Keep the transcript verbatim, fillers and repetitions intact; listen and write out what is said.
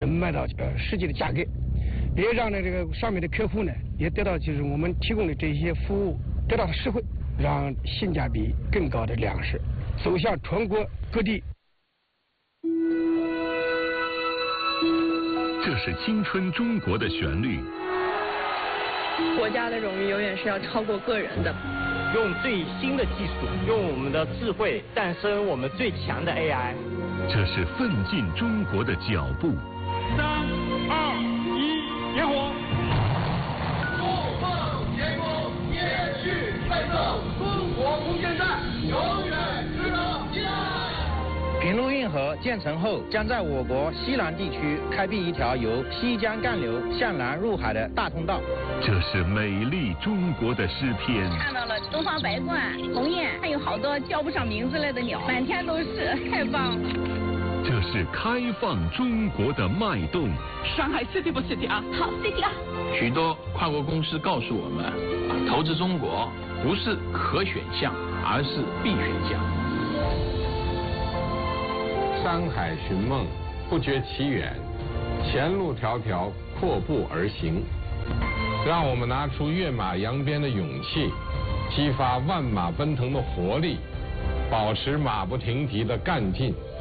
卖到呃实际的价格，也让呢这个上面的客户呢也得到就是我们提供的这些服务得到了实惠，让性价比更高的粮食走向全国各地。 这是青春中国的旋律。 国家的荣誉永远是要超过个人的。 用最新的技术，用我们的智慧诞生我们最强的 A I。 这是奋进中国的脚步。 三二一，点火！ 怒放天空，延续奋斗，中国无限战，永远值得期待。 平陆运河建成后，将在我国西南地区开辟一条由西江干流向南入海的大通道。 这是美丽中国的诗篇。 看到了东方白鹳、鸿雁，还有好多叫不上名字来的鸟，满天都是，太棒了。 这是开放中国的脉动。 上海 City 不 City 啊？ 好 City 啊！ 许多跨国公司告诉我们，投资中国不是可选项，而是必选项。 山海寻梦，不觉其远，前路迢迢，阔步而行。让我们拿出跃马扬鞭的勇气，激发万马奔腾的活力，保持马不停蹄的干劲。